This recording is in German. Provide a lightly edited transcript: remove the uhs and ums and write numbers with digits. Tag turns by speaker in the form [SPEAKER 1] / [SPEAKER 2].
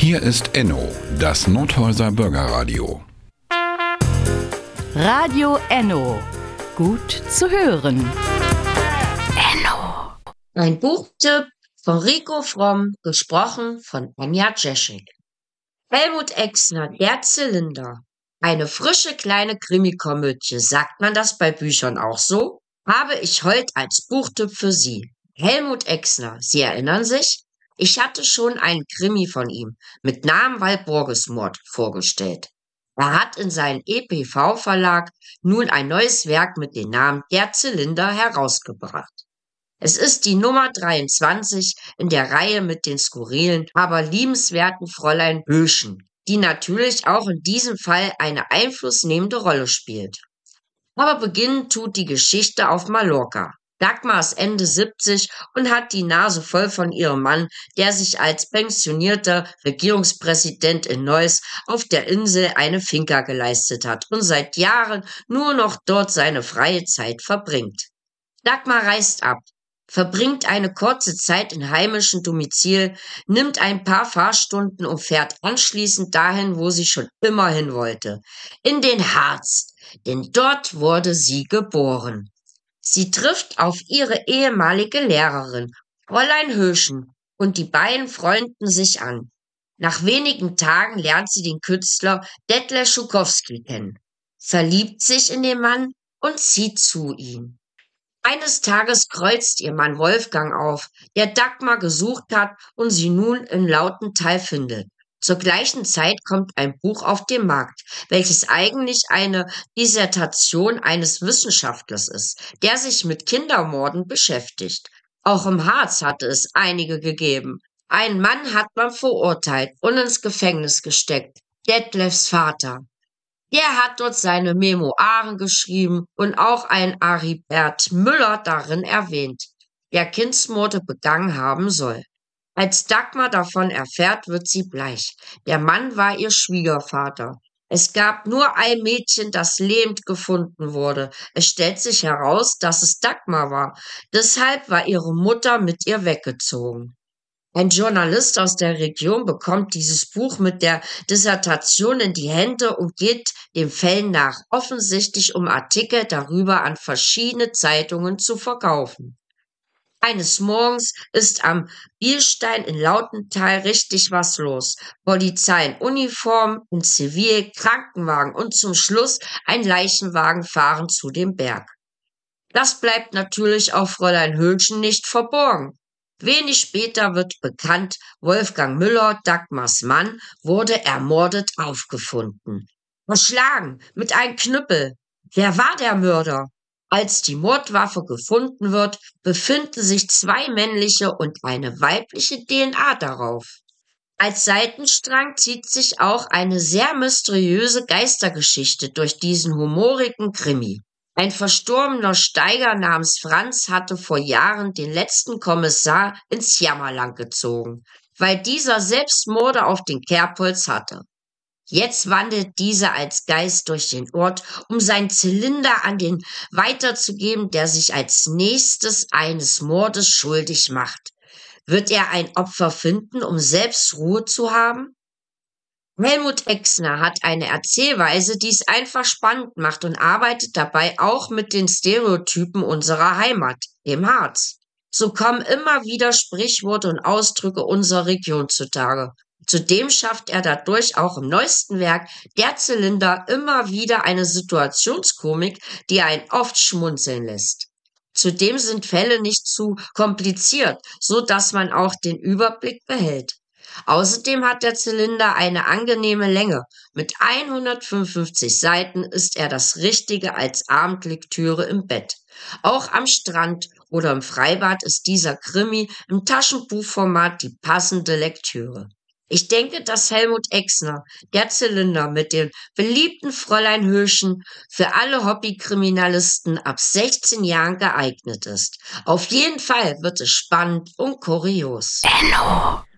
[SPEAKER 1] Hier ist Enno, das Nordhäuser Bürgerradio.
[SPEAKER 2] Radio Enno. Gut zu hören. Enno.
[SPEAKER 3] Ein Buchtipp von Rico Fromm, gesprochen von Anja Jeschik. Helmut Exner, der Zylinder. Eine frische kleine Krimikomödie. Sagt man das bei Büchern auch so? Habe ich heute als Buchtipp für Sie. Helmut Exner, Sie erinnern sich? Ich hatte schon einen Krimi von ihm mit Namen Walpurgismord vorgestellt. Er hat in seinem EPV-Verlag nun ein neues Werk mit dem Namen Der Zylinder herausgebracht. Es ist die Nummer 23 in der Reihe mit den skurrilen, aber liebenswerten Fräulein Böschen, die natürlich auch in diesem Fall eine einflussnehmende Rolle spielt. Aber beginnen tut die Geschichte auf Mallorca. Dagmar ist Ende 70 und hat die Nase voll von ihrem Mann, der sich als pensionierter Regierungspräsident in Neuss auf der Insel eine Finca geleistet hat und seit Jahren nur noch dort seine freie Zeit verbringt. Dagmar reist ab, verbringt eine kurze Zeit in heimischem Domizil, nimmt ein paar Fahrstunden und fährt anschließend dahin, wo sie schon immer hin wollte, in den Harz, denn dort wurde sie geboren. Sie trifft auf ihre ehemalige Lehrerin, Fräulein Höschen, und die beiden freunden sich an. Nach wenigen Tagen lernt sie den Künstler Detlef Schukowski kennen, verliebt sich in den Mann und zieht zu ihm. Eines Tages kreuzt ihr Mann Wolfgang auf, der Dagmar gesucht hat und sie nun in Lautental findet. Zur gleichen Zeit kommt ein Buch auf den Markt, welches eigentlich eine Dissertation eines Wissenschaftlers ist, der sich mit Kindermorden beschäftigt. Auch im Harz hatte es einige gegeben. Einen Mann hat man verurteilt und ins Gefängnis gesteckt, Detlefs Vater. Der hat dort seine Memoiren geschrieben und auch ein Aribert Müller darin erwähnt, der Kindsmorde begangen haben soll. Als Dagmar davon erfährt, wird sie bleich. Der Mann war ihr Schwiegervater. Es gab nur ein Mädchen, das lebend gefunden wurde. Es stellt sich heraus, dass es Dagmar war. Deshalb war ihre Mutter mit ihr weggezogen. Ein Journalist aus der Region bekommt dieses Buch mit der Dissertation in die Hände und geht den Fällen nach, offensichtlich um Artikel darüber an verschiedene Zeitungen zu verkaufen. Eines Morgens ist am Bierstein in Lautental richtig was los. Polizei in Uniform, in Zivil, Krankenwagen und zum Schluss ein Leichenwagen fahren zu dem Berg. Das bleibt natürlich auch Fräulein Höschen nicht verborgen. Wenig später wird bekannt, Wolfgang Müller, Dagmars Mann, wurde ermordet aufgefunden. Erschlagen mit einem Knüppel. Wer war der Mörder? Als die Mordwaffe gefunden wird, befinden sich 2 männliche und eine weibliche DNA darauf. Als Seitenstrang zieht sich auch eine sehr mysteriöse Geistergeschichte durch diesen humorigen Krimi. Ein verstorbener Steiger namens Franz hatte vor Jahren den letzten Kommissar ins Jammerland gezogen, weil dieser selbst Morde auf den Kerbholz hatte. Jetzt wandelt dieser als Geist durch den Ort, um seinen Zylinder an den weiterzugeben, der sich als nächstes eines Mordes schuldig macht. Wird er ein Opfer finden, um selbst Ruhe zu haben? Helmut Exner hat eine Erzählweise, die es einfach spannend macht und arbeitet dabei auch mit den Stereotypen unserer Heimat, dem Harz. So kommen immer wieder Sprichworte und Ausdrücke unserer Region zutage. Zudem schafft er dadurch auch im neuesten Werk Der Zylinder immer wieder eine Situationskomik, die einen oft schmunzeln lässt. Zudem sind Fälle nicht zu kompliziert, so dass man auch den Überblick behält. Außerdem hat der Zylinder eine angenehme Länge. Mit 155 Seiten ist er das Richtige als Abendlektüre im Bett. Auch am Strand oder im Freibad ist dieser Krimi im Taschenbuchformat die passende Lektüre. Ich denke, dass Helmut Exner, Der Zylinder mit dem beliebten Fräulein Höschen, für alle Hobbykriminalisten ab 16 Jahren geeignet ist. Auf jeden Fall wird es spannend und kurios.
[SPEAKER 2] Enno.